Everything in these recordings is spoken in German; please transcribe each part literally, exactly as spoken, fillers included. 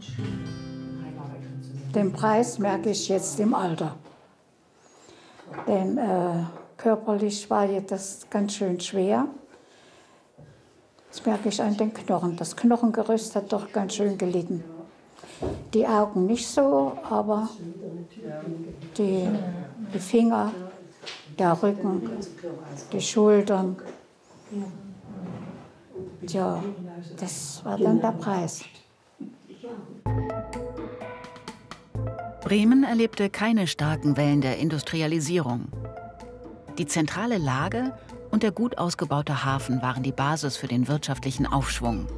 Den Preis merke ich jetzt im Alter. Denn äh, körperlich war jetzt das ganz schön schwer. Das merke ich an den Knochen. Das Knochengerüst hat doch ganz schön gelitten. Die Augen nicht so, aber die, die Finger, der Rücken, die Schultern. Tja, das war dann der Preis. Bremen erlebte keine starken Wellen der Industrialisierung. Die zentrale Lage und der gut ausgebaute Hafen waren die Basis für den wirtschaftlichen Aufschwung.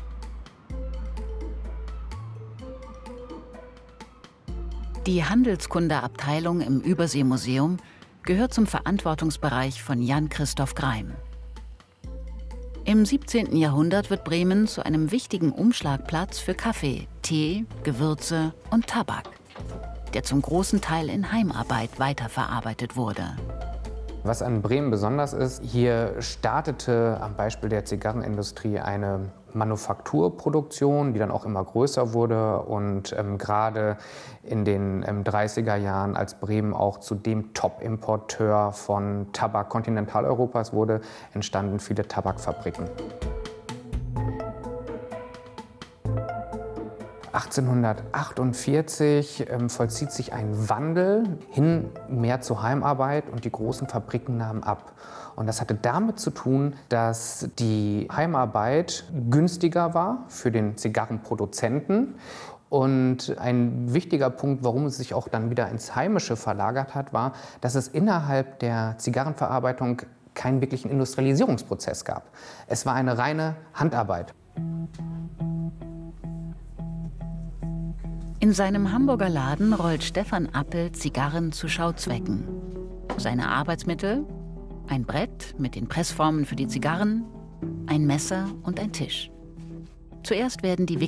Die Handelskundeabteilung im Überseemuseum gehört zum Verantwortungsbereich von Jan Christoph Greim. Im siebzehnten Jahrhundert wird Bremen zu einem wichtigen Umschlagplatz für Kaffee, Tee, Gewürze und Tabak, der zum großen Teil in Heimarbeit weiterverarbeitet wurde. Was an Bremen besonders ist, hier startete am Beispiel der Zigarrenindustrie eine Manufakturproduktion, die dann auch immer größer wurde. Und ähm, gerade in den ähm, dreißiger Jahren, als Bremen auch zu dem Top-Importeur von Tabak Kontinentaleuropas wurde, entstanden viele Tabakfabriken. achtzehnhundertachtundvierzig ähm, vollzieht sich ein Wandel hin mehr zur Heimarbeit und die großen Fabriken nahmen ab. Und das hatte damit zu tun, dass die Heimarbeit günstiger war für den Zigarrenproduzenten. Und ein wichtiger Punkt, warum es sich auch dann wieder ins Heimische verlagert hat, war, dass es innerhalb der Zigarrenverarbeitung keinen wirklichen Industrialisierungsprozess gab. Es war eine reine Handarbeit. In seinem Hamburger Laden rollt Stefan Appel Zigarren zu Schauzwecken. Seine Arbeitsmittel? Ein Brett mit den Pressformen für die Zigarren, ein Messer und ein Tisch. Zuerst werden die